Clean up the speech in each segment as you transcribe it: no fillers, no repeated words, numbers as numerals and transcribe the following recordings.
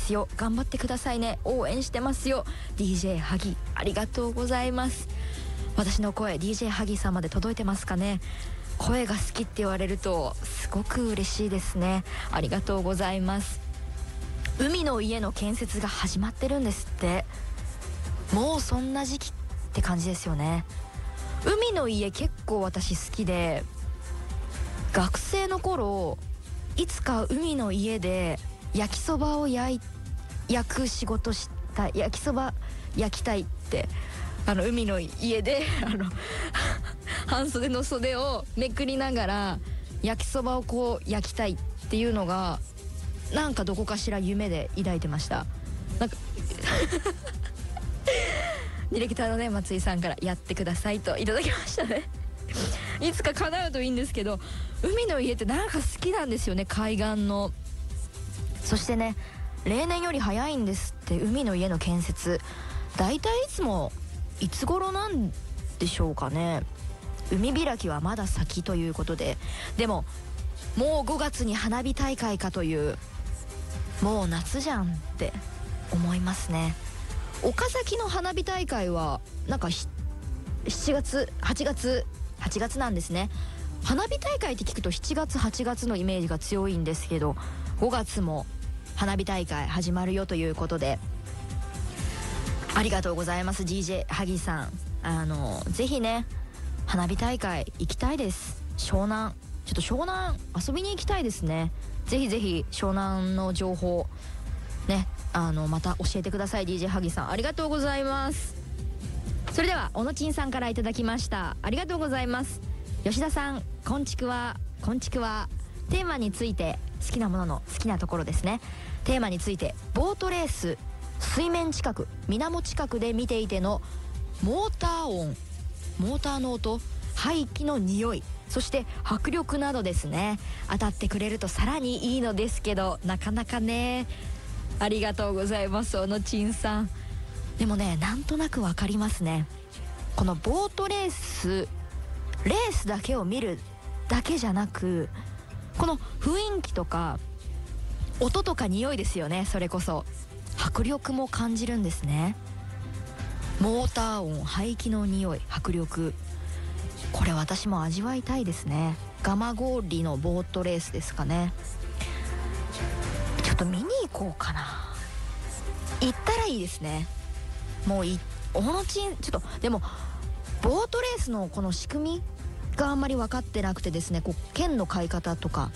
ますよ、頑張ってくださいね、応援してますよ DJ ハギ、ありがとうございます。私の声 DJ ハギさんまで届いてますかね。声が好きって言われるとすごく嬉しいですね。ありがとうございます。海の家の建設が始まってるんですって。もうそんな時期って感じですよね。海の家結構私好きで、学生の頃いつか海の家で焼きそばを焼く仕事したい、焼きそば焼きたいって、海の家で半袖の袖をめくりながら焼きそばをこう焼きたいっていうのがなんかどこかしら夢で抱いてました。なんかディレクターのね松井さんからやってくださいといただきましたねいつか叶うといいんですけど、海の家ってなんか好きなんですよね、海岸の。そしてね、例年より早いんですって、海の家の建設。だいたいいつもいつ頃なんでしょうかね。海開きはまだ先ということで、でももう5月に花火大会かという、もう夏じゃんって思いますね。岡崎の花火大会はなんか7月8月なんですね。花火大会って聞くと7月8月のイメージが強いんですけど、5月も花火大会始まるよということで、ありがとうございます DJ ハギさん。ぜひね花火大会行きたいです。湘南遊びに行きたいですね。ぜひぜひ湘南の情報ね、また教えてください DJ ハギさん、ありがとうございます。それではおのちんさんからいただきました。ありがとうございます。吉田さん、こんちくわ。テーマについて、好きなものの好きなところですね。テーマについて、ボートレース、水面近く、水面近くで見ていてのモーターの音、排気の匂い、そして迫力などですね。当たってくれるとさらにいいのですけど、なかなかね。ありがとうございます、おのちんさん。でもね、なんとなくわかりますね。このボートレースだけを見るだけじゃなく、この雰囲気とか音とか匂いですよね。それこそ迫力も感じるんですね。モーター音、排気の匂い、迫力、これ私も味わいたいですね。蒲郡のボートレースですかね。ちょっと見に行こうかな。行ったらいいですね。もうおのちん、ちょっとでもボートレースのこの仕組みがあんまり分かってなくてですね、こう剣の買い方とか、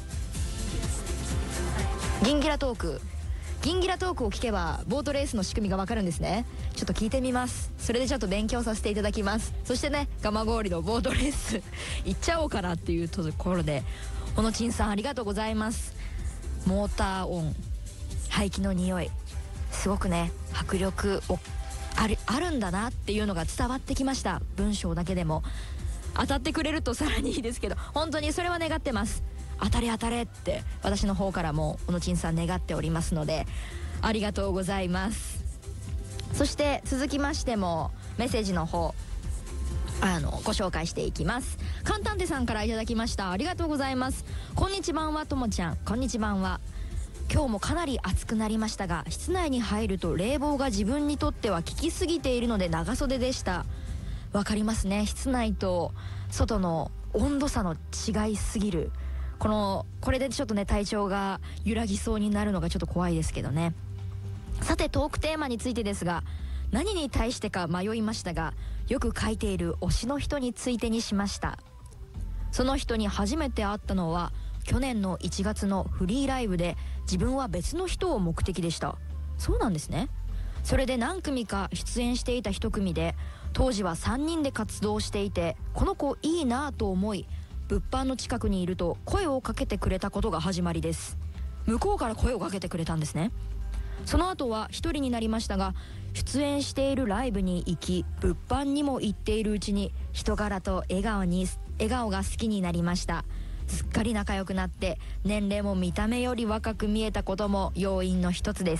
ギンギラトークを聞けばボートレースの仕組みが分かるんですね。ちょっと聞いてみます。それでちょっと勉強させていただきます。そしてね、蒲郡のボートレース行っちゃおうかなっていうところで、おのちんさんありがとうございます。モーター音、排気の匂い、すごくね迫力をあるんだなっていうのが伝わってきました。文章だけでも。当たってくれるとさらにいいですけど、本当にそれは願ってます。当たれって私の方からもおのちんさん願っておりますので、ありがとうございます。そして続きましてもメッセージの方ご紹介していきます。カンタンテさんからいただきました。ありがとうございます。こんにちばんはともちゃん、こんにちばんは。今日もかなり暑くなりましたが、室内に入ると冷房が自分にとっては効きすぎているので長袖でした。わかりますね。室内と外の温度差の違いすぎる。これでちょっとね体調が揺らぎそうになるのがちょっと怖いですけどね。さてトークテーマについてですが、何に対してか迷いましたが、よく書いている推しの人についてにしました。その人に初めて会ったのは去年の1月のフリーライブで、自分は別の人を目的でした。そうなんですね。それで何組か出演していた一組で、当時は3人で活動していて、この子いいなと思い、物販の近くにいると声をかけてくれたことが始まりです。向こうから声をかけてくれたんですね。その後は一人になりましたが、出演しているライブに行き、物販にも行っているうちに人柄と笑顔が好きになりました。すっかり仲良くなって、年齢も見た目より若く見えたことも要因の一つです。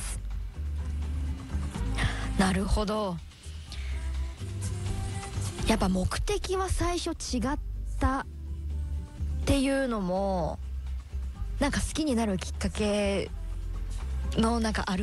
なるほど。やっぱ目的は最初違ったっていうのもなんか好きになるきっかけのなんかある